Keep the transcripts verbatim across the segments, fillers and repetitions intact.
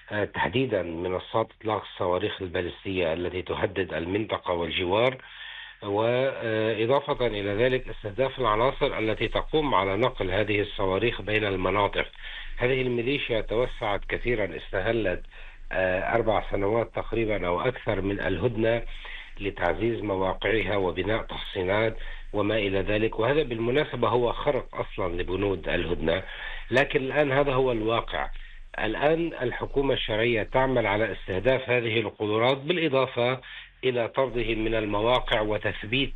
تحديدا منصات إطلاق الصواريخ البالستية التي تهدد المنطقة والجوار، وإضافة إلى ذلك استهداف العناصر التي تقوم على نقل هذه الصواريخ بين المناطق. هذه الميليشيا توسعت كثيرا، استهلت أربع سنوات تقريبا أو أكثر من الهدنة لتعزيز مواقعها وبناء تحصينات وما إلى ذلك، وهذا بالمناسبة هو خرق أصلا لبنود الهدنة. لكن الآن هذا هو الواقع. الآن الحكومة الشرعية تعمل على استهداف هذه القدرات، بالإضافة إلى طردهم من المواقع وتثبيت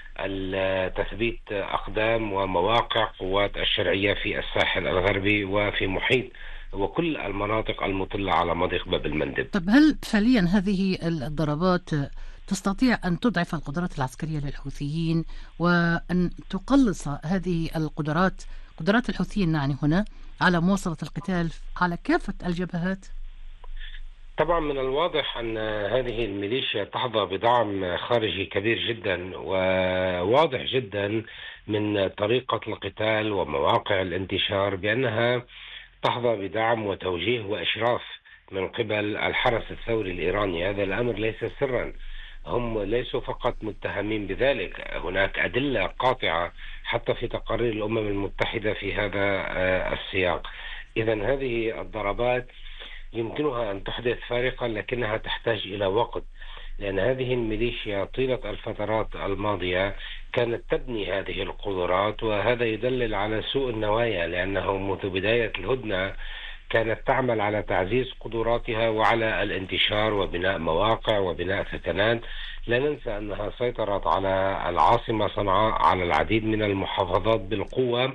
تثبيت أقدام ومواقع قوات الشرعية في الساحل الغربي وفي محيط وكل المناطق المطلة على مضيق باب المندب. طب هل فعليا هذه الضربات تستطيع أن تضعف القدرات العسكرية للحوثيين وأن تقلص هذه القدرات قدرات الحوثيين يعني هنا على مواصلة القتال على كافة الجبهات؟ طبعا من الواضح أن هذه الميليشيا تحظى بدعم خارجي كبير جدا، وواضح جدا من طريقة القتال ومواقع الانتشار بأنها تحظى بدعم وتوجيه وإشراف من قبل الحرس الثوري الإيراني. هذا الأمر ليس سرا، هم ليسوا فقط متهمين بذلك، هناك أدلة قاطعة حتى في تقارير الأمم المتحدة في هذا السياق. إذن هذه الضربات يمكنها أن تحدث فارقا، لكنها تحتاج إلى وقت، لأن هذه الميليشيا طيلة الفترات الماضية كانت تبني هذه القدرات، وهذا يدلل على سوء النوايا، لأنه منذ بداية الهدنة كانت تعمل على تعزيز قدراتها وعلى الانتشار وبناء مواقع وبناء ثكنات. لا ننسى أنها سيطرت على العاصمة صنعاء على العديد من المحافظات بالقوة،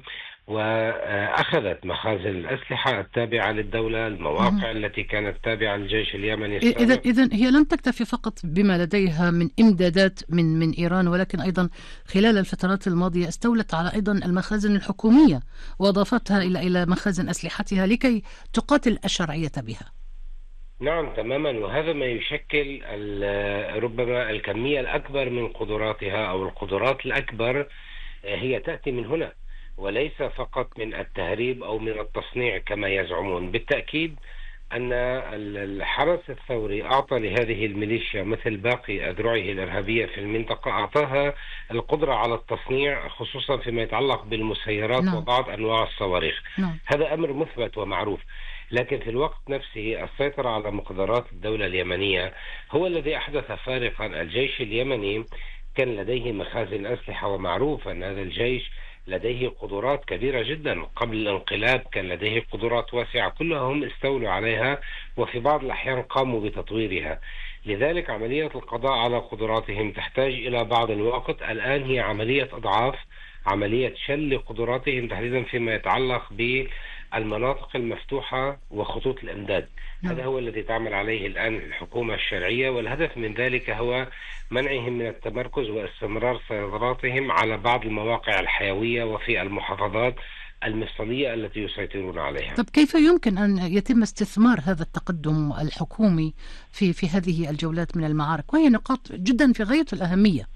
وأخذت مخازن الأسلحة التابعة للدولة، المواقع التي كانت تابعة للجيش اليمني السابق. إذن إذن هي لم تكتفي فقط بما لديها من إمدادات من من إيران، ولكن أيضا خلال الفترات الماضية استولت على أيضا المخازن الحكومية وأضافتها إلى إلى مخازن أسلحتها لكي تقاتل الشرعية بها. نعم تماما، وهذا ما يشكل ربما الكمية الأكبر من قدراتها أو القدرات الأكبر هي تأتي من هنا، وليس فقط من التهريب أو من التصنيع كما يزعمون. بالتأكيد أن الحرس الثوري أعطى لهذه الميليشيا مثل باقي أذرعه الإرهابية في المنطقة، أعطاها القدرة على التصنيع خصوصا فيما يتعلق بالمسيرات نعم. وبعض أنواع الصواريخ. نعم. هذا أمر مثبت ومعروف، لكن في الوقت نفسه السيطرة على مقدرات الدولة اليمنية هو الذي أحدث فارقا. الجيش اليمني كان لديه مخازن أسلحة، ومعروف أن هذا الجيش لديه قدرات كبيرة جدا. قبل الانقلاب كان لديه قدرات واسعة، كلها هم استولوا عليها وفي بعض الأحيان قاموا بتطويرها. لذلك عملية القضاء على قدراتهم تحتاج إلى بعض الوقت. الآن هي عملية أضعاف، عملية شل قدراتهم تحديدا فيما يتعلق بالمناطق المفتوحة وخطوط الإمداد. نعم. هذا هو الذي تعمل عليه الآن الحكومة الشرعية، والهدف من ذلك هو منعهم من التمركز واستمرار سيطرتهم على بعض المواقع الحيوية وفي المحافظات المفصلية التي يسيطرون عليها. طب كيف يمكن أن يتم استثمار هذا التقدم الحكومي في في هذه الجولات من المعارك، وهي نقاط جدا في غاية الأهمية؟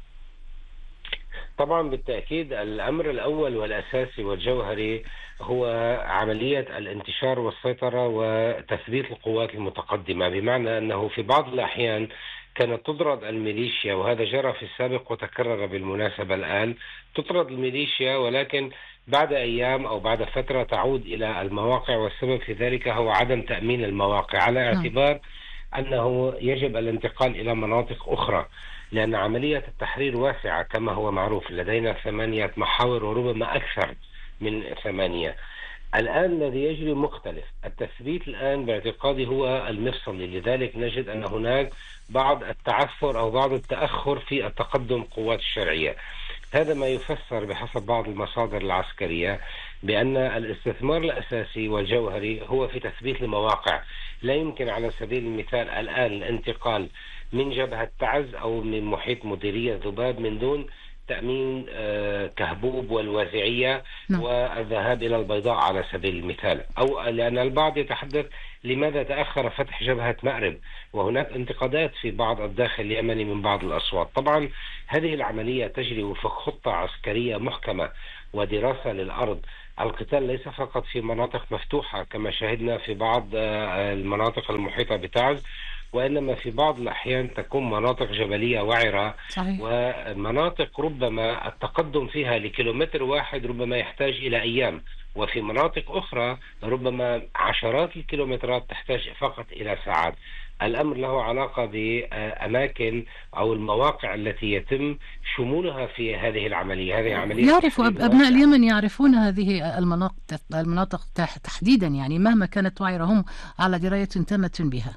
طبعا بالتأكيد الأمر الأول والأساسي والجوهري هو عملية الانتشار والسيطرة وتثبيت القوات المتقدمة، بمعنى أنه في بعض الأحيان كانت تطرد الميليشيا، وهذا جرى في السابق وتكرر بالمناسبة الآن. تطرد الميليشيا ولكن بعد أيام أو بعد فترة تعود إلى المواقع، والسبب في ذلك هو عدم تأمين المواقع، على اعتبار أنه يجب الانتقال إلى مناطق أخرى، لأن عملية التحرير واسعة كما هو معروف. لدينا ثمانية محاور وربما أكثر من ثمانية. الآن الذي يجري مختلف، التثبيت الآن باعتقادي هو المفصلي، لذلك نجد أن هناك بعض التعثر أو بعض التأخر في التقدم قوات الشرعية. هذا ما يفسر بحسب بعض المصادر العسكرية بأن الاستثمار الأساسي والجوهري هو في تثبيت المواقع. لا يمكن على سبيل المثال الآن الانتقال من جبهة تعز أو من محيط مديرية ذباب من دون تأمين كهبوب والوازعية نعم. والذهاب إلى البيضاء على سبيل المثال، أو لأن البعض يتحدث لماذا تأخر فتح جبهة مأرب، وهناك انتقادات في بعض الداخل اليمني من بعض الأصوات. طبعا هذه العملية تجري وفق خطة عسكرية محكمة ودراسة للأرض. القتال ليس فقط في مناطق مفتوحة كما شاهدنا في بعض المناطق المحيطة بتعز، وإنما في بعض الأحيان تكون مناطق جبلية وعرة، صحيح. ومناطق ربما التقدم فيها لكيلومتر واحد ربما يحتاج إلى أيام، وفي مناطق أخرى ربما عشرات الكيلومترات تحتاج فقط إلى ساعات. الأمر له علاقة بأماكن أو المواقع التي يتم شمولها في هذه العملية. هذه عملية يعرف تحرير أبناء واسعة. اليمن يعرفون هذه المناطق المناطق تحديدا، يعني مهما كانت وعرة هم على دراية تامة بها.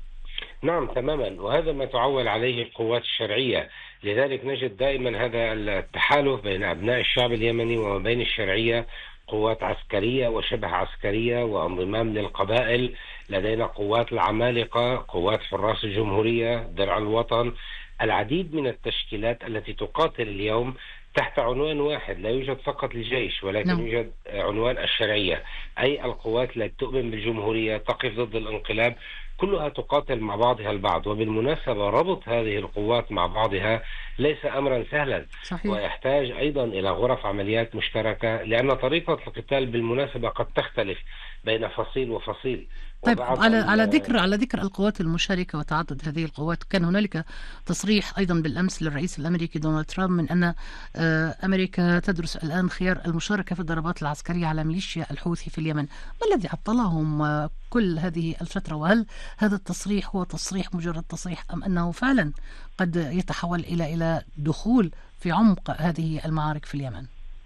نعم تماما، وهذا ما تعول عليه القوات الشرعية. لذلك نجد دائما هذا التحالف بين أبناء الشعب اليمني وما بين الشرعية، قوات عسكرية وشبه عسكرية وانضمام للقبائل. لدينا قوات العمالقة، قوات حراس الجمهورية، درع الوطن، العديد من التشكيلات التي تقاتل اليوم تحت عنوان واحد. لا يوجد فقط الجيش، ولكن نعم. يوجد عنوان الشرعية، أي القوات التي تؤمن بالجمهورية، تقف ضد الانقلاب، كلها تقاتل مع بعضها البعض. وبالمناسبة ربط هذه القوات مع بعضها ليس أمرا سهلا، صحيح. ويحتاج أيضا إلى غرف عمليات مشتركة، لأن طريقة القتال بالمناسبة قد تختلف بين فصيل وفصيل. طيب، وبعض على على ال- ذكر على ذكر القوات المشاركة وتعدد هذه القوات، كان هنالك تصريح أيضا بالأمس للرئيس الأمريكي دونالد ترامب من أن آه، أمريكا تدرس الآن خيار المشاركة في الضربات العسكرية على ميليشيا الحوثي في اليمن. ما الذي عطلهم آه، كل هذه الفترة؟ وهل هذا التصريح هو تصريح مجرد تصريح، أم أنه فعلا قد يتحول إلى إلى دخول في عمق هذه المعارك في اليمن؟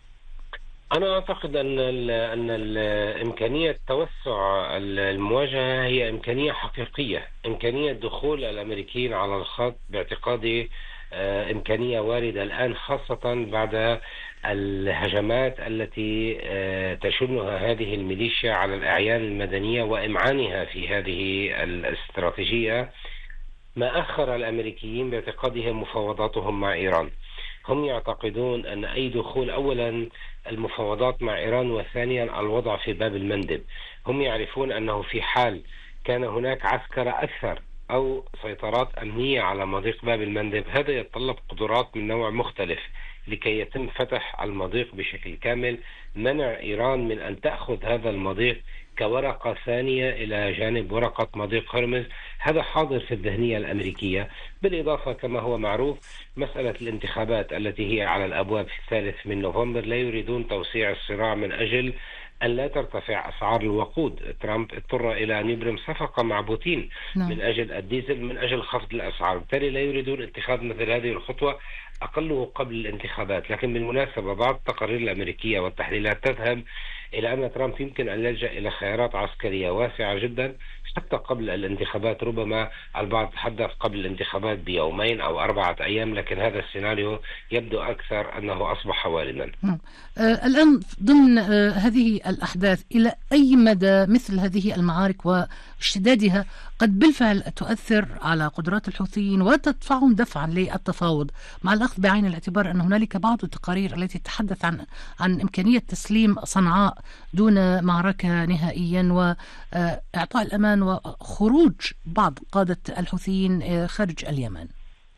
أنا أعتقد أن ال أن ال إمكانية توسع ال- المواجهة هي إمكانية حقيقية. إمكانية دخول الأمريكيين على الخط باعتقادي آه، إمكانية واردة الآن، خاصة بعد الهجمات التي آه، تشنها هذه الميليشيا على الأعيان المدنية وإمعانها في هذه الاستراتيجية. ما أخر الأمريكيين باعتقادهم مفاوضاتهم مع إيران. هم يعتقدون أن أي دخول، أولا المفاوضات مع إيران، وثانيا الوضع في باب المندب. هم يعرفون أنه في حال كان هناك عسكرة أكثر أو سيطرات أمنية على مضيق باب المندب، هذا يتطلب قدرات من نوع مختلف لكي يتم فتح المضيق بشكل كامل، منع إيران من أن تأخذ هذا المضيق كورقة ثانية إلى جانب ورقة مضيق هرمز. هذا حاضر في الذهنية الأمريكية. بالإضافة كما هو معروف مسألة الانتخابات التي هي على الأبواب في الثالث من نوفمبر، لا يريدون توسيع الصراع من أجل أن لا ترتفع أسعار الوقود. ترامب اضطر إلى أن يبرم صفقة مع بوتين نعم. من أجل الديزل، من أجل خفض الأسعار، بالتالي لا يريدون اتخاذ مثل هذه الخطوة أقله قبل الانتخابات. لكن بالمناسبة بعض التقارير الأمريكية والتحليلات تذهب إلى أن ترامب يمكن أن يلجأ إلى خيارات عسكرية واسعة جدا حتى قبل الانتخابات. ربما البعض تحدث قبل الانتخابات بيومين أو أربعة أيام، لكن هذا السيناريو يبدو أكثر أنه أصبح واردا. نعم. آه، الآن ضمن آه، هذه الأحداث، إلى أي مدى مثل هذه المعارك واشتدادها قد بالفعل تؤثر على قدرات الحوثيين وتدفعهم دفعا للتفاوض، مع الأخذ بعين الاعتبار أن هنالك بعض التقارير التي تتحدث عن عن إمكانية تسليم صنعاء دون معركة نهائيا، وإعطاء الأمان وخروج بعض قادة الحوثيين آه، خارج اليمن؟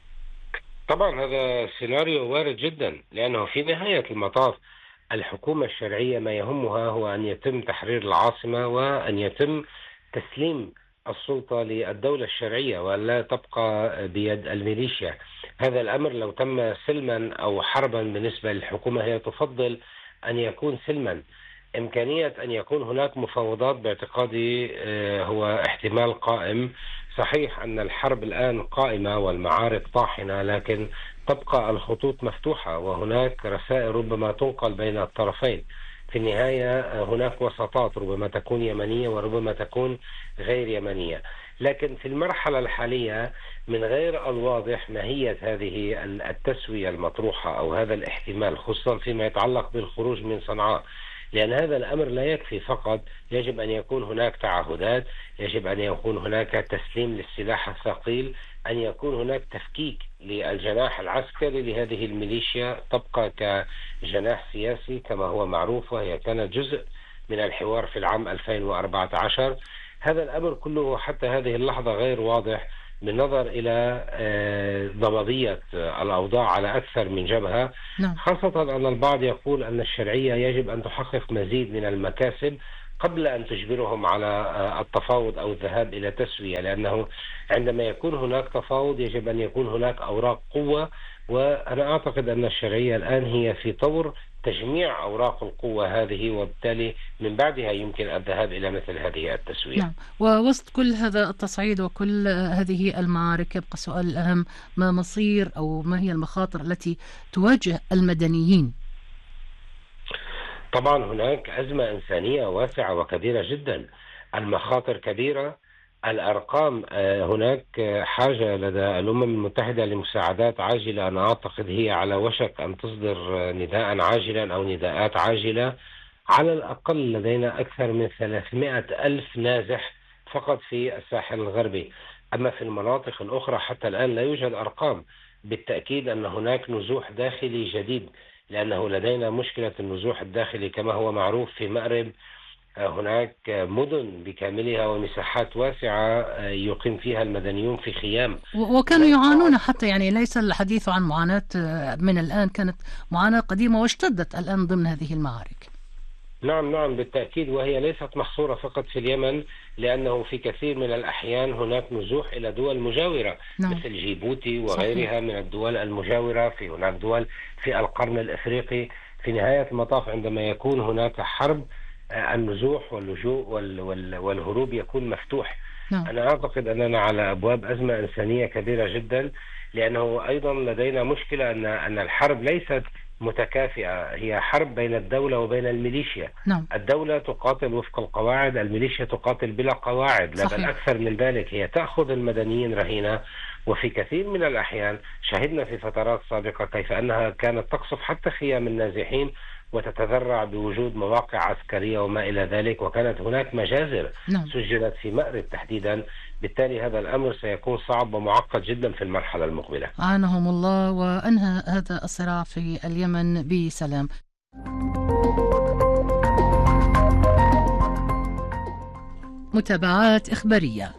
طبعا هذا سيناريو وارد جدا، لأنه في نهاية المطاف الحكومة الشرعية ما يهمها هو أن يتم تحرير العاصمة وأن يتم تسليم السلطة للدولة الشرعية ولا تبقى بيد الميليشيا. هذا الأمر لو تم سلما أو حربا بالنسبة للحكومة هي تفضل أن يكون سلما. إمكانية أن يكون هناك مفاوضات باعتقادي آه، هو احتمال قائم. صحيح أن الحرب الآن قائمة والمعارك طاحنة، لكن تبقى الخطوط مفتوحة وهناك رسائل ربما تنقل بين الطرفين. في النهاية آه، هناك وساطات ربما تكون يمنية وربما تكون غير يمنية. لكن في المرحلة الحالية من غير الواضح ماهية هذه التسوية المطروحة أو هذا الاحتمال، خصوصا فيما يتعلق بالخروج من صنعاء، لأن هذا الأمر لا يكفي فقط. يجب أن يكون هناك تعهدات، يجب أن يكون هناك تسليم للسلاح الثقيل، أن يكون هناك تفكيك للجناح العسكري لهذه الميليشيا تبقى كجناح سياسي كما هو معروف، وهي كانت جزء من الحوار في العام ألفين وأربعة عشر. هذا الأمر كله حتى هذه اللحظة غير واضح. بالنظر إلى ضبابية الأوضاع على أكثر من جبهة، نعم. خاصة أن البعض يقول أن الشرعية يجب أن تحقق مزيد من المكاسب قبل أن تجبرهم على التفاوض أو الذهاب إلى تسوية، لأنه عندما يكون هناك تفاوض يجب أن يكون هناك أوراق قوة، وأنا أعتقد أن الشرعية الآن هي في طور تجميع أوراق القوة هذه، وبالتالي من بعدها يمكن الذهاب إلى مثل هذه التسوية. نعم. ووسط كل هذا التصعيد وكل هذه المعارك يبقى السؤال الأهم: ما مصير أو ما هي المخاطر التي تواجه المدنيين؟ طبعا هناك أزمة إنسانية واسعة وكبيرة جدا، المخاطر كبيرة، الأرقام هناك حاجة لدى الأمم المتحدة لمساعدات عاجلة، أنا أعتقد هي على وشك أن تصدر نداء عاجلا أو نداءات عاجلة. على الأقل لدينا أكثر من ثلاثمائة ألف نازح فقط في الساحل الغربي، أما في المناطق الأخرى حتى الآن لا يوجد أرقام. بالتأكيد أن هناك نزوح داخلي جديد، لأنه لدينا مشكلة النزوح الداخلي كما هو معروف في مأرب. هناك مدن بكاملها ومساحات واسعة يقيم فيها المدنيون في خيام، وكانوا يعانون حتى، يعني ليس الحديث عن معاناة من الآن، كانت معاناة قديمة واشتدت الآن ضمن هذه المعارك. نعم نعم بالتأكيد، وهي ليست محصورة فقط في اليمن، لأنه في كثير من الأحيان هناك نزوح إلى دول مجاورة. نعم. مثل جيبوتي وغيرها. صحيح. من الدول المجاورة، في هناك دول في القرن الأفريقي. في نهاية المطاف عندما يكون هناك حرب، النزوح واللجوء والهروب يكون مفتوح. نعم. أنا أعتقد أننا على أبواب أزمة إنسانية كبيرة جدا، لأنه أيضا لدينا مشكلة أن أن الحرب ليست متكافئة، هي حرب بين الدولة وبين الميليشيا. نعم. الدولة تقاتل وفق القواعد، الميليشيا تقاتل بلا قواعد، لا بل أكثر من ذلك، هي تأخذ المدنيين رهينة. وفي كثير من الأحيان شهدنا في فترات سابقة كيف أنها كانت تقصف حتى خيام النازحين وتتذرع بوجود مواقع عسكرية وما إلى ذلك، وكانت هناك مجازر. نعم. سجلت في مأرب تحديدا. بالتالي هذا الأمر سيكون صعب ومعقد جدا في المرحلة المقبلة. أعانهم الله وأنهى هذا الصراع في اليمن بسلام. متابعات إخبارية.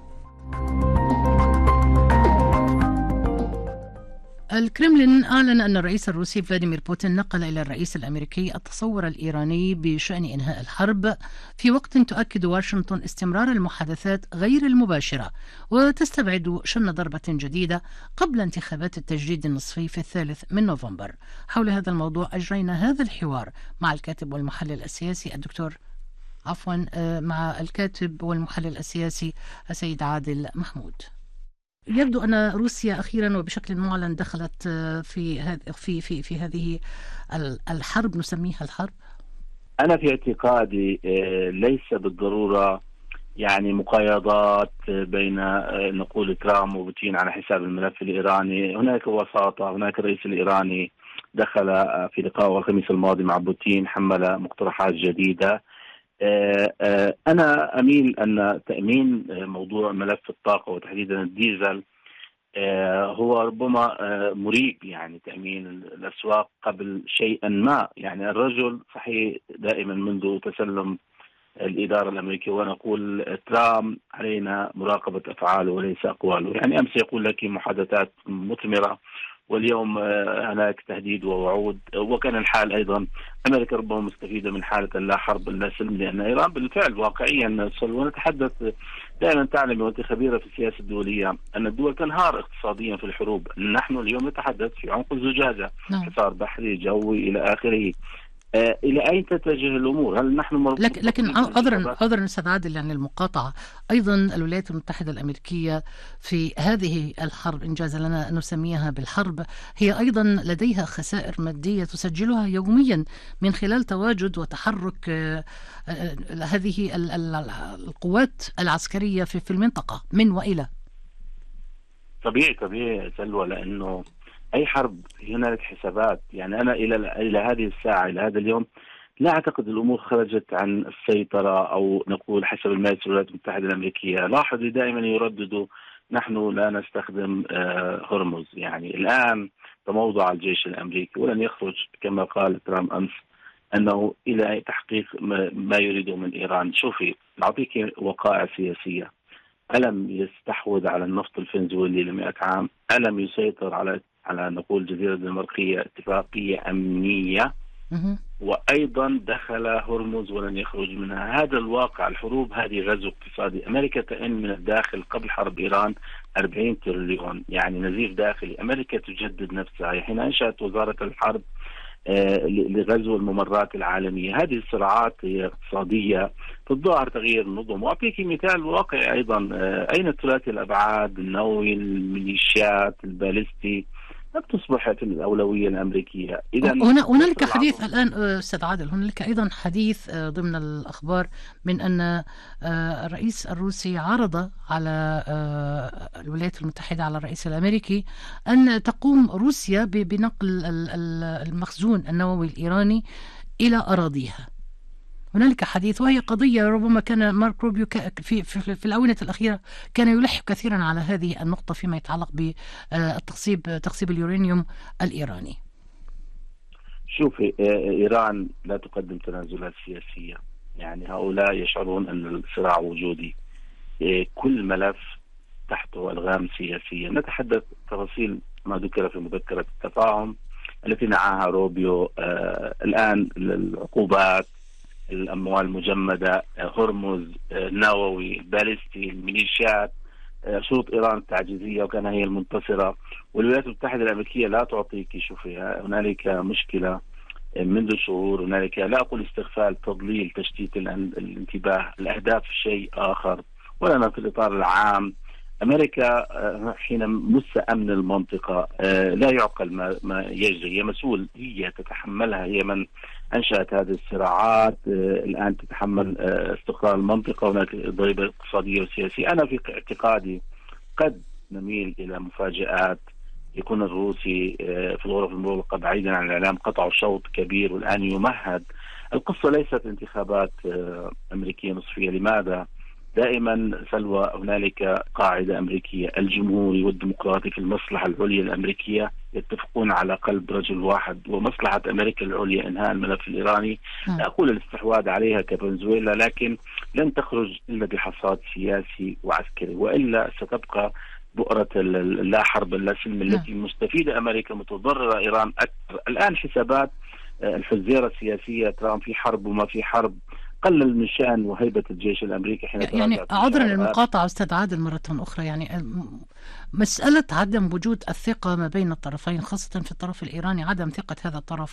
الكرملين أعلن أن الرئيس الروسي فلاديمير بوتين نقل إلى الرئيس الأمريكي التصور الإيراني بشأن إنهاء الحرب، في وقت تؤكد واشنطن استمرار المحادثات غير المباشرة وتستبعد شن ضربة جديدة قبل انتخابات التجديد النصفي في الثالث من نوفمبر. حول هذا الموضوع أجرينا هذا الحوار مع الكاتب والمحلل السياسي الدكتور عفوا مع الكاتب والمحلل السياسي السيد عادل محمود. يبدو أن روسيا أخيرا وبشكل معلن دخلت في في في في هذه الحرب، نسميها الحرب. أنا في اعتقادي ليس بالضرورة يعني مقايضات بين نقول ترامب وبوتين على حساب الملف الإيراني. هناك وساطة، هناك الرئيس الإيراني دخل في لقاء الخميس الماضي مع بوتين، حمل مقترحات جديدة. أنا أميل أن تأمين موضوع ملف الطاقة وتحديدا الديزل هو ربما مريب، يعني تأمين الأسواق قبل شيئا ما. يعني الرجل صحيح دائما منذ تسلم الإدارة الأمريكية ونقول ترامب علينا مراقبة أفعاله وليس أقواله. يعني أمس يقول لك محادثات مثمرة، واليوم هناك تهديد ووعود، وكان الحال أيضا أمريكا ربما مستفيدة من حالة لا حرب لا سلم، لأن إيران بالفعل واقعيا، ونتحدث دائما، تعلم وأنت خبيرة في السياسة الدولية، أن الدول تنهار اقتصاديا في الحروب. نحن اليوم نتحدث في عمق الزجاجة، حصار بحري جوي إلى آخره. آه إلى أين تتجه الأمور؟ هل نحن لكن, لكن عذرا عذرا أستاذ عادل، يعني المقاطعة، أيضا الولايات المتحدة الأمريكية في هذه الحرب، إنجاز لنا أن نسميها بالحرب، هي أيضا لديها خسائر مادية تسجلها يوميا من خلال تواجد وتحرك آه آه هذه القوات العسكرية في, في المنطقة من وإلى. طبيعي طبيعي سلوى، لأنه أي حرب هنالك حسابات. يعني أنا إلى إلى هذه الساعة، إلى هذا اليوم، لا أعتقد الأمور خرجت عن السيطرة، أو نقول حسب المجلس الولايات المتحدة الأمريكية. لاحظوا دائما يرددوا نحن لا نستخدم هرمز. يعني الآن تموضع الجيش الأمريكي ولن يخرج كما قال ترامب أمس أنه إلى تحقيق ما يريده من إيران. شوفي، نعطيك وقائع سياسية. ألم يستحوذ على النفط الفنزويلي لمئة عام، ألم يسيطر على على نقول جزيرة الدنماركية اتفاقية أمنية، وأيضا دخل هرمز ولن يخرج منها. هذا الواقع. الحروب هذه غزو اقتصادي. أمريكا تئن من الداخل قبل حرب إيران أربعين تريليون، يعني نزيف داخلي. أمريكا تجدد نفسها حين أنشأت وزارة الحرب لغزو الممرات العالمية. هذه الصراعات هي اقتصادية تتظاهر تغيير النظم. وأعطيك مثال واقعي أيضا، أين ثلاثي الأبعاد النووي، الميليشيات، البالستي، لم تصبح في الأولوية الأمريكية. إذا هنا هنالك حديث الآن أستاذ عادل، هنالك أيضا حديث ضمن الأخبار من أن الرئيس الروسي عرض على الولايات المتحدة، على الرئيس الأمريكي، أن تقوم روسيا بنقل المخزون النووي الإيراني إلى أراضيها. هنالك حديث، وهي قضية ربما كان مارك روبيو في, في, في الآونة الأخيرة كان يلح كثيرا على هذه النقطة فيما يتعلق بالتخصيب تخصيب اليورانيوم الإيراني. شوفي، إيران لا تقدم تنازلات سياسية، يعني هؤلاء يشعرون أن الصراع وجودي. كل ملف تحته ألغام سياسية. نتحدث تفاصيل ما ذكر في مذكرة التفاهم التي نعاها روبيو. الآن العقوبات، الأموال المجمدة، هرمز، النووي، البالستي، الميليشيات، شروط إيران التعجيزية وكان هي المنتصرة. والولايات المتحدة الأمريكية لا تعطيك. شوفي، هنالك مشكلة منذ شهور. هنالك، لا أقول استغفال، تضليل، تشتيت الانتباه. الأهداف شيء آخر. ولنا في الإطار العام أمريكا حين مس أمن المنطقة لا يعقل ما, ما يجري. هي مسؤولية تتحملها، هي من أنشأت هذه الصراعات. الآن تتحمل استقرار المنطقة. هناك ضريبة اقتصادية وسياسية. أنا في اعتقادي قد نميل إلى مفاجآت. يكون الروسي في الغرف المغلقة بعيدا عن الإعلام قطعوا شوط كبير والآن يمهد. القصة ليست انتخابات أمريكية نصفية. لماذا؟ دائما سلوى هنالك قاعدة أمريكية، الجمهوري والديمقراطي في المصلحة العليا الأمريكية يتفقون على قلب رجل واحد، ومصلحة أمريكا العليا إنهاء الملف الإيراني. لا أقول الاستحواذ عليها كفنزويلا، لكن لن تخرج إلا بحصاد سياسي وعسكري، وإلا ستبقى بؤرة اللا حرب لا سلم التي مستفيدة أمريكا متضررة إيران أكثر. الآن حسابات الحزيرة السياسية، ترامب في حرب وما في حرب، قلل من شأن وهيبة الجيش الأمريكي حين يعني عذرا للمقاطعة أستاذ عادل مرة أخرى، يعني مسألة عدم وجود الثقة ما بين الطرفين، خاصة في الطرف الإيراني، عدم ثقة هذا الطرف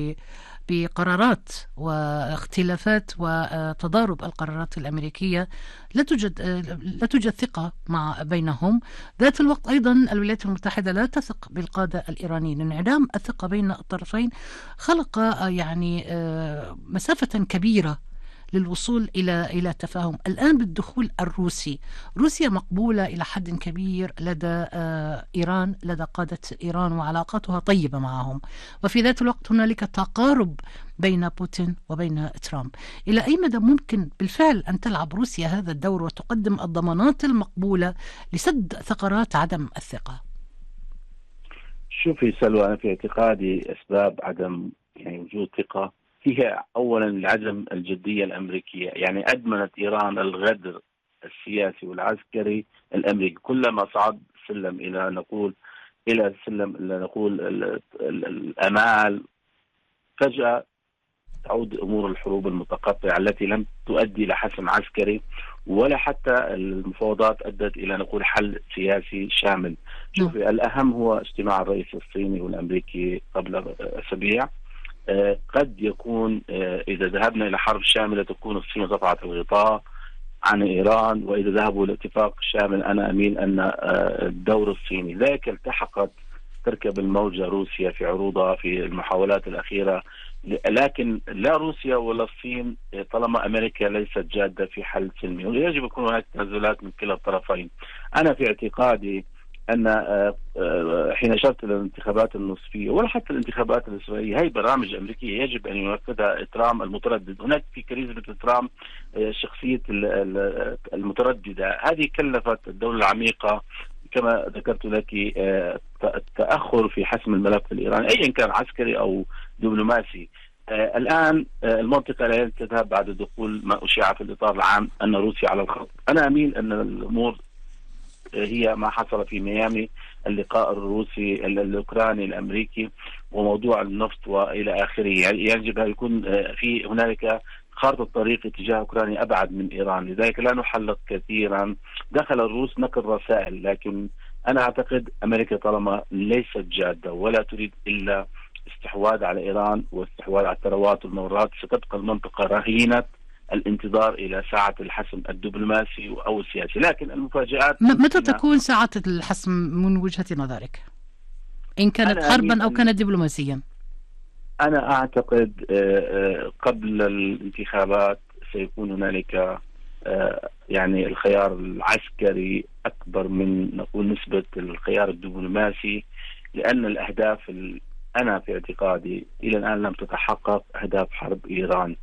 بقرارات واختلافات وتضارب القرارات الأمريكية، لا توجد لا توجد ثقة مع بينهم. ذات الوقت أيضا الولايات المتحدة لا تثق بالقادة الإيرانيين. انعدام الثقة بين الطرفين خلق يعني مسافة كبيرة للوصول إلى إلى تفاهم. الآن بالدخول الروسي، روسيا مقبولة إلى حد كبير لدى إيران، لدى قادة إيران، وعلاقاتها طيبة معهم، وفي ذات الوقت هنالك تقارب بين بوتين وبين ترامب. إلى أي مدى ممكن بالفعل أن تلعب روسيا هذا الدور وتقدم الضمانات المقبولة لسد ثغرات عدم الثقة؟ شوفي سلوى، أنا في اعتقادي أسباب عدم يعني وجود ثقة هي أولا لعدم الجدية الأمريكية. يعني أدمنت إيران الغدر السياسي والعسكري الأمريكي. كلما صعد سلم إلى نقول إلى سلم إلى نقول الأمال، فجأة تعود أمور الحروب المتقطعة التي لم تؤدي إلى حسم عسكري ولا حتى المفاوضات أدت إلى نقول حل سياسي شامل. شوفي، الأهم هو اجتماع الرئيس الصيني والأمريكي قبل أسابيع. قد يكون إذا ذهبنا إلى حرب شاملة تكون الصين رفعت الغطاء عن إيران، وإذا ذهبوا إلى اتفاق شامل أنا أميل أن الدور الصيني. ذلك التحقت تركب الموجة روسيا في عروضها في المحاولات الأخيرة، لكن لا روسيا ولا الصين طالما أمريكا ليست جادة في حل سلمي، ويجب يكون هناك تنازلات من كلا الطرفين. أنا في اعتقادي أن حين أشرت إلى الانتخابات النصفية ولا حتى الانتخابات الإسرائيلية، هي برامج أمريكية يجب أن ينفذها ترامب المتردد. هناك في كاريزما ترامب شخصية المترددة، هذه كلفت الدولة العميقة كما ذكرت لك التأخر في حسم الملف الإيراني أيا كان عسكري أو دبلوماسي. آه الآن آه المنطقة لا تذهب بعد دخول ما أشيع في الإطار العام أن روسيا على الخط. أنا أميل أن الأمور هي ما حصل في ميامي، اللقاء الروسي الأوكراني الأمريكي وموضوع النفط وإلى آخره. يجب أن يكون في هنالك خارطة الطريق اتجاه أوكرانيا أبعد من إيران، لذلك لا نحلق كثيرا. دخل الروس نقل رسائل، لكن أنا أعتقد أمريكا طالما ليست جادة ولا تريد إلا استحواذ على إيران واستحواذ على الثروات والمورات، ستبقى المنطقة رهينة الانتظار إلى ساعة الحسم الدبلوماسي أو السياسي. لكن المفاجآت متى تكون ساعة الحسم من وجهة نظرك، إن كانت حربا أو كانت دبلوماسيا؟ أنا أعتقد قبل الانتخابات سيكون هنالك يعني الخيار العسكري أكبر من نقول نسبة الخيار الدبلوماسي، لأن الأهداف أنا في اعتقادي إلى الآن لم تتحقق، أهداف حرب إيران.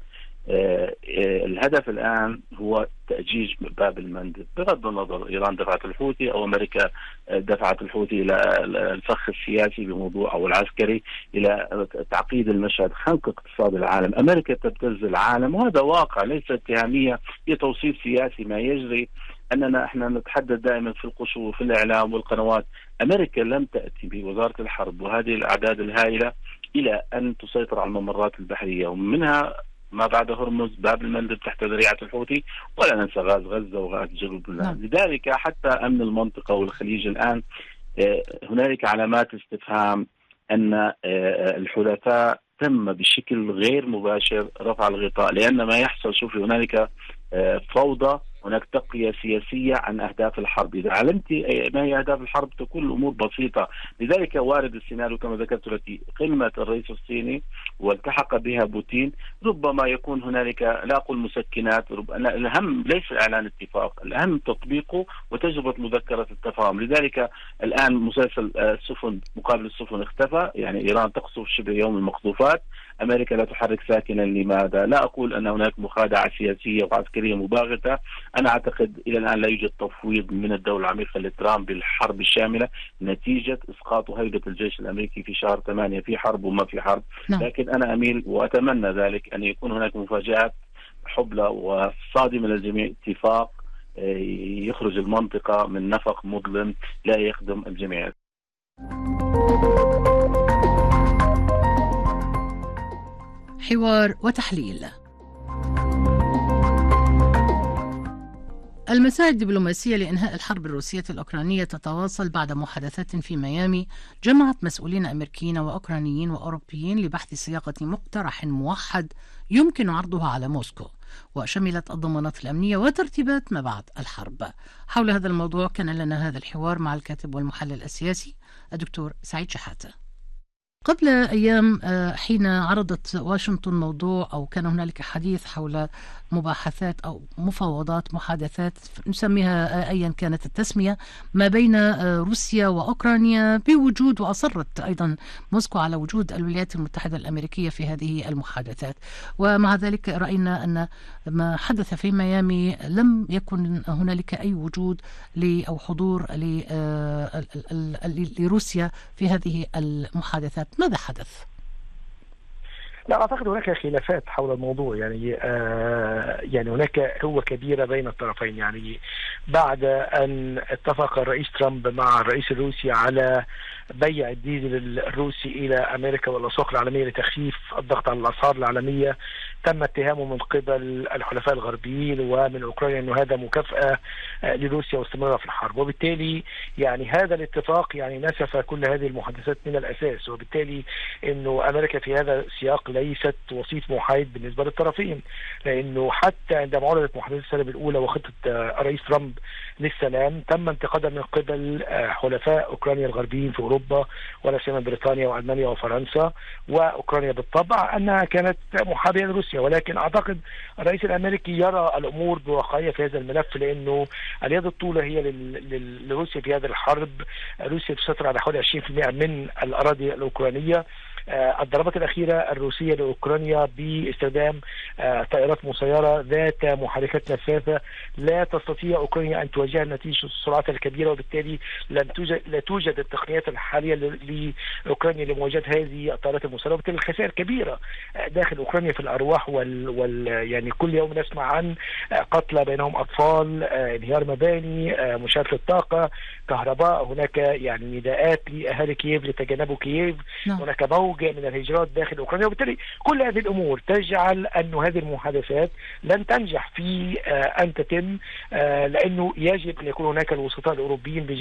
الهدف الآن هو تأجيج باب المندب، بغض النظر إيران دفعت الحوثي أو أمريكا دفعت الحوثي إلى الفخ السياسي بموضوع أو العسكري إلى تعقيد المشهد، خنق اقتصاد العالم. أمريكا تبتز العالم وهذا واقع ليس اتهامية، هي توصيف سياسي ما يجري. أننا احنا نتحدث دائما في القصور في الإعلام والقنوات. أمريكا لم تأتي بوزارة الحرب وهذه الأعداد الهائلة إلى أن تسيطر على الممرات البحرية، ومنها ما بعد هرمز، باب المندب تحت ذريعة الحوثي، ولا ننسى غاز غزة وغاز جنوب لبنان. لذلك حتى أمن المنطقة والخليج الآن هنالك علامات استفهام أن الحلفاء تم بشكل غير مباشر رفع الغطاء، لأن ما يحصل شوفي هنالك فوضى، هناك تقية سياسية عن أهداف الحرب. إذا علمت ما هي أهداف الحرب تكون الأمور بسيطة. لذلك وارد السيناريو كما ذكرت لك، قمة الرئيس الصيني والتحق بها بوتين، ربما يكون هنالك لا أقول مسكنات، الأهم ليس إعلان اتفاق، الأهم تطبيقه وتجربة مذكرة التفاهم. لذلك الآن مسلسل السفن مقابل السفن اختفى، يعني إيران تقصف شبه يوم المقذوفات، أمريكا لا تحرك ساكنا. لماذا؟ لا أقول أن هناك مخادعة سياسية وعسكرية مباغتة، أنا أعتقد إلى الآن لا يوجد تفويض من الدولة العميقة لترامب بالحرب الشاملة نتيجة إسقاط هيبة الجيش الأمريكي في شهر ثمانية في حرب وما في حرب. نعم. لكن أنا أميل وأتمنى ذلك أن يكون هناك مفاجآت حبلى وصادمة للجميع، اتفاق يخرج المنطقة من نفق مظلم لا يخدم الجميع. حوار وتحليل. المساعي الدبلوماسية لإنهاء الحرب الروسية الأوكرانية تتواصل بعد محادثات في ميامي جمعت مسؤولين أمريكيين وأوكرانيين وأوروبيين لبحث صياغة مقترح موحد يمكن عرضه على موسكو، وشملت الضمانات الأمنية وترتيبات ما بعد الحرب. حول هذا الموضوع كان لنا هذا الحوار مع الكاتب والمحلل السياسي الدكتور سعيد شحاتة. قبل أيام حين عرضت واشنطن موضوع أو كان هنالك حديث حول مباحثات أو مفاوضات محادثات نسميها أيا كانت التسمية ما بين روسيا وأوكرانيا بوجود، وأصرت أيضا موسكو على وجود الولايات المتحدة الأمريكية في هذه المحادثات، ومع ذلك رأينا أن ما حدث في ميامي لم يكن هنالك أي وجود أو حضور لروسيا في هذه المحادثات. ماذا حدث؟ لا أعتقد هناك خلافات حول الموضوع، يعني آه يعني هناك قوة كبيرة بين الطرفين. يعني بعد أن اتفق الرئيس ترامب مع الرئيس الروسي على بيع الديزل الروسي إلى أمريكا والأسواق العالمية لتخفيف الضغط على الأسعار العالمية، تم اتهامه من قبل الحلفاء الغربيين ومن أوكرانيا أنه هذا مكافأة لروسيا واستمرارها في الحرب، وبالتالي يعني هذا الاتفاق يعني نسف كل هذه المحادثات من الأساس، وبالتالي أنه أمريكا في هذا السياق ليست وسيط محايد بالنسبة للطرفين، لأنه حتى عندما عرضت محادثة السلام الأولى وخطة الرئيس ترامب للسلام تم انتقادها من قبل حلفاء أوكرانيا الغربيين في أوروبا ولا سيما بريطانيا وألمانيا وفرنسا وأوكرانيا بالطبع أنها كانت محابية لروسيا. ولكن أعتقد الرئيس الأمريكي يرى الأمور بواقعية في هذا الملف، لأنه اليد الطولة هي لروسيا في هذه الحرب. روسيا تسيطر على حوالي عشرين بالمئة من الأراضي الأوكرانية، الضربات الأخيرة الروسية لأوكرانيا باستخدام طائرات مسيرة ذات محركات نفاثة لا تستطيع أوكرانيا أن تواجهها نتيجة السرعات الكبيرة، وبالتالي لم توجد لا توجد التقنيات الحالية لأوكرانيا لمواجهة هذه الطائرات المسيرة، وبالتالي الخسائر كبيرة داخل أوكرانيا في الأرواح وال, وال يعني كل يوم نسمع عن قتلى بينهم أطفال، انهيار مباني، مشاة للطاقة، كهرباء. هناك يعني نداءات لأهالي كييف لتجنبوا كييف. نعم. هناك موجة من الهجرات داخل أوكرانيا، وبالتالي كل هذه الأمور تجعل أن هذه المحادثات لن تنجح في أن تتم، لأنه يجب أن يكون هناك الوسطاء الأوروبيين